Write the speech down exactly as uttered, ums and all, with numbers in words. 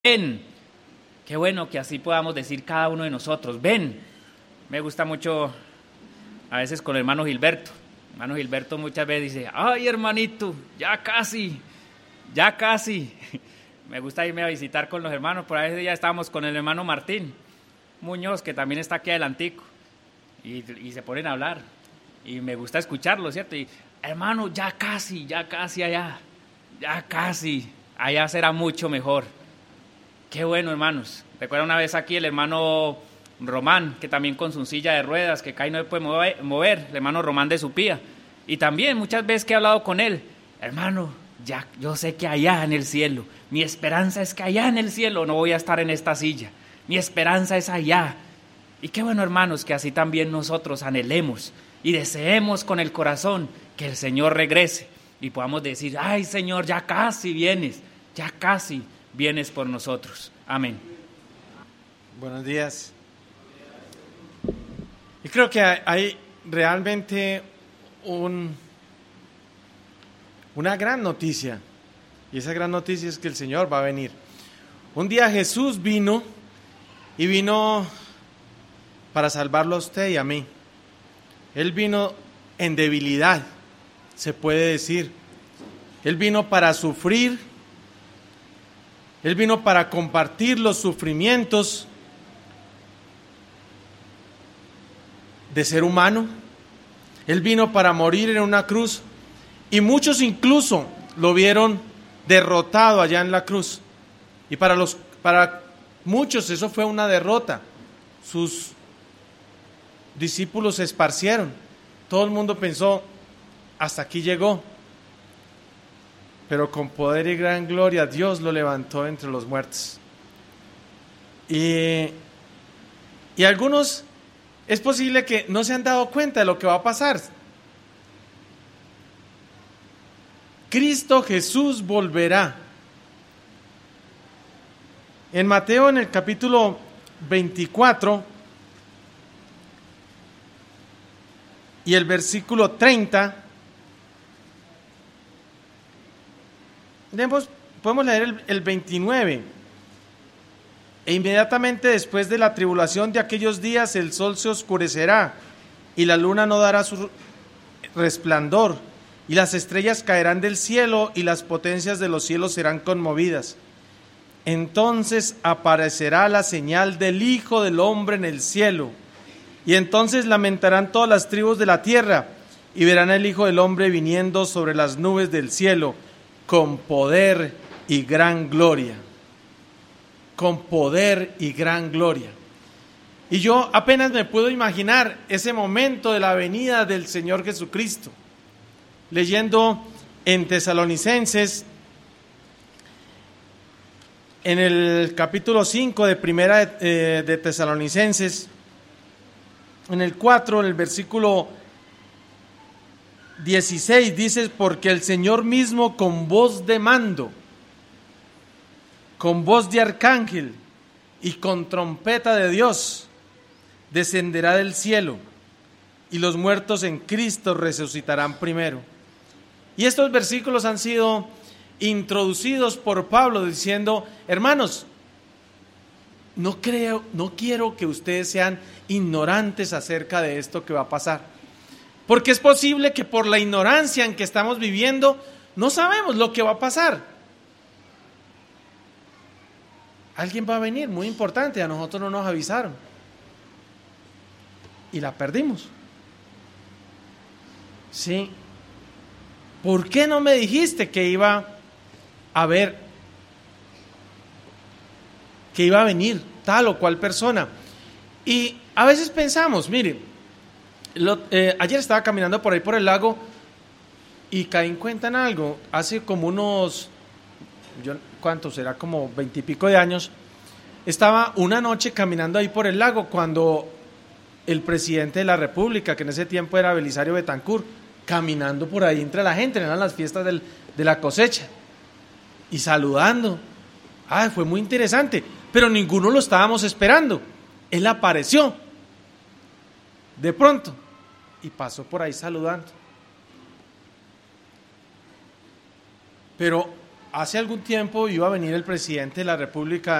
ven. Qué bueno que así podamos decir cada uno de nosotros, ven. Me gusta mucho a veces con el hermano Gilberto. Hermano Gilberto muchas veces dice, ay hermanito, ya casi, ya casi. Me gusta irme a visitar con los hermanos, por ahí ya estábamos con el hermano Martín Muñoz, que también está aquí adelantico, y, y se ponen a hablar, y me gusta escucharlo, ¿cierto? Y hermano, ya casi, ya casi allá, ya casi, allá será mucho mejor. Qué bueno, hermanos. Recuerda una vez aquí el hermano Román, que también con su silla de ruedas, que cae y no se puede mover, el hermano Román de Supía. Y también muchas veces que he hablado con él, hermano, ya, yo sé que allá en el cielo, mi esperanza es que allá en el cielo no voy a estar en esta silla, mi esperanza es allá. Y qué bueno, hermanos, que así también nosotros anhelemos y deseemos con el corazón que el Señor regrese y podamos decir, ay Señor, ya casi vienes, ya casi vienes por nosotros. Amén. Buenos días. Y creo que hay realmente un, una gran noticia, y esa gran noticia es que el Señor va a venir. Un día Jesús vino, y vino para salvarlo a usted y a mí. Él vino en debilidad, se puede decir. Él vino para sufrir, Él vino para compartir los sufrimientos de ser humano. Él vino para morir en una cruz, y muchos incluso lo vieron derrotado allá en la cruz. Y para los para muchos eso fue una derrota. Sus discípulos se esparcieron. Todo el mundo pensó, hasta aquí llegó. Pero con poder y gran gloria Dios lo levantó entre los muertos. Y, y algunos es posible que no se han dado cuenta de lo que va a pasar. Cristo Jesús volverá. En Mateo, en el capítulo veinticuatro y el versículo treinta, Demos, podemos leer el, el veintinueve. E inmediatamente después de la tribulación de aquellos días el sol se oscurecerá y la luna no dará su resplandor y las estrellas caerán del cielo y las potencias de los cielos serán conmovidas. Entonces aparecerá la señal del Hijo del Hombre en el cielo, y entonces lamentarán todas las tribus de la tierra y verán al Hijo del Hombre viniendo sobre las nubes del cielo con poder y gran gloria. Con poder y gran gloria. Y yo apenas me puedo imaginar ese momento de la venida del Señor Jesucristo. Leyendo en Tesalonicenses, en el capítulo cinco de primera de, eh, de Tesalonicenses, en el cuatro, en el versículo dieciséis, dice, porque el Señor mismo con voz de mando, con voz de arcángel y con trompeta de Dios, descenderá del cielo, y los muertos en Cristo resucitarán primero. Y estos versículos han sido introducidos por Pablo diciendo, hermanos, no creo, no quiero que ustedes sean ignorantes acerca de esto que va a pasar, porque es posible que por la ignorancia en que estamos viviendo no sabemos lo que va a pasar. Alguien va a venir muy importante, a nosotros no nos avisaron y la perdimos. Sí. ¿Por qué no me dijiste que iba a ver, que iba a venir tal o cual persona? Y a veces pensamos, mire, lo, eh, ayer estaba caminando por ahí por el lago y caí en cuenta en algo. Hace como unos, yo, ¿cuánto será? Como veintipico de años. Estaba una noche caminando ahí por el lago cuando el presidente de la República, que en ese tiempo era Belisario Betancur, caminando por ahí entre la gente, eran las fiestas del, de la cosecha, y saludando. Ah, fue muy interesante, pero ninguno lo estábamos esperando. Él apareció de pronto y pasó por ahí saludando. Pero hace algún tiempo iba a venir el presidente de la República